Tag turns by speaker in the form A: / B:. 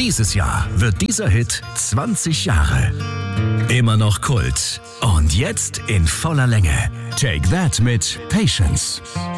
A: Dieses Jahr wird dieser Hit 20 Jahre. Immer noch Kult. Und jetzt in voller Länge. Take That mit Patience.